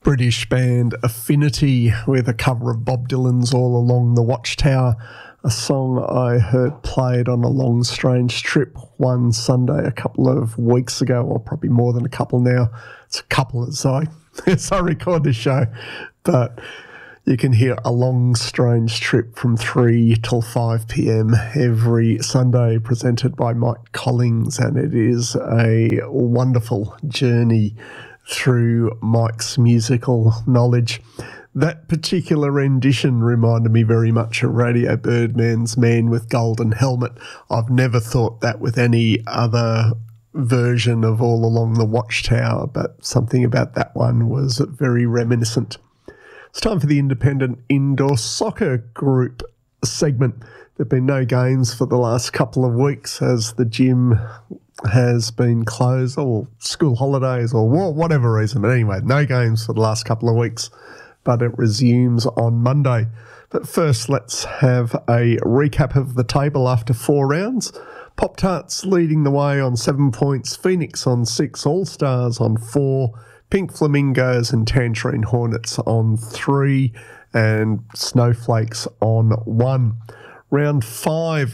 British band Affinity with a cover of Bob Dylan's All Along the Watchtower, a song I heard played on a long strange trip one Sunday a couple of weeks ago, or probably more than a couple now. It's a couple as I record this show, but you can hear A Long Strange Trip from 3 till 5 p.m. every Sunday, presented by Mike Collins, and it is a wonderful journey through Mike's musical knowledge. That particular rendition reminded me very much of Radio Birdman's Man with Golden Helmet. I've never thought that with any other version of All Along the Watchtower, but something about that one was very reminiscent. It's time for the Independent Indoor Soccer Group segment. There have been no games for the last couple of weeks as the gym has been closed, or school holidays, or whatever reason. But anyway, no games for the last couple of weeks, but it resumes on Monday. But first, let's have a recap of the table after 4 rounds. Pop-Tarts leading the way on 7 points, Phoenix on 6, All-Stars on 4, Pink Flamingos and Tangerine Hornets on 3, and Snowflakes on 1. Round 5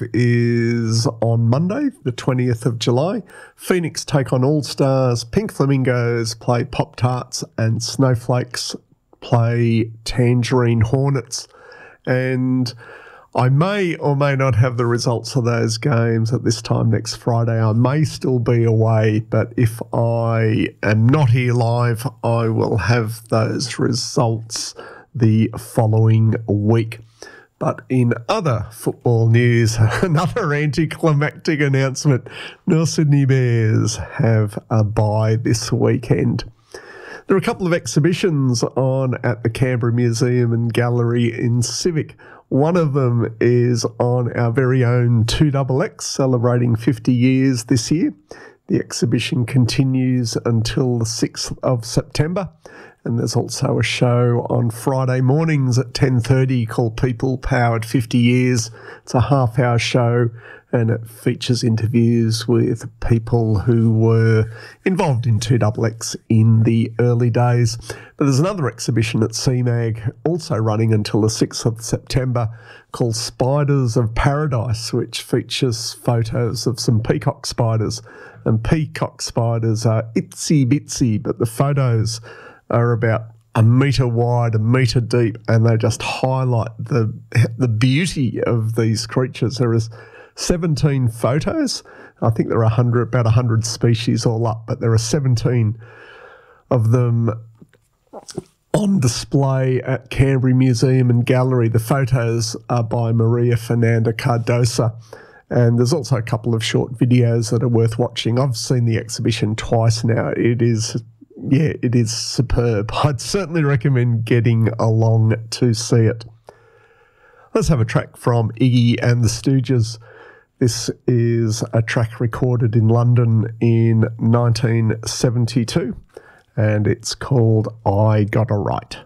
is on Monday, the 20th of July. Phoenix take on All-Stars, Pink Flamingos play Pop-Tarts, and Snowflakes play Tangerine Hornets. And I may or may not have the results of those games at this time next Friday. I may still be away, but if I am not here live, I will have those results the following week. But in other football news, another anticlimactic announcement. North Sydney Bears have a bye this weekend. There are a couple of exhibitions on at the Canberra Museum and Gallery in Civic. One of them is on our very own 2XX, celebrating 50 years this year. The exhibition continues until the 6th of September. And there's also a show on Friday mornings at 10:30 called People Powered 50 Years. It's a half-hour show, and it features interviews with people who were involved in 2XX in the early days. But there's another exhibition at CMAG also running until the 6th of September called Spiders of Paradise, which features photos of some peacock spiders. And peacock spiders are itsy-bitsy, but the photos are about a metre wide, a metre deep, and they just highlight the beauty of these creatures. There is 17 photos. I think there are about 100 species all up, but there are 17 of them on display at Canberra Museum and Gallery. The photos are by Maria Fernanda Cardosa, and there's also a couple of short videos that are worth watching. I've seen the exhibition twice now. It is superb. I'd certainly recommend getting along to see it. Let's have a track from Iggy and the Stooges. This is a track recorded in London in 1972, and it's called I Got a Right.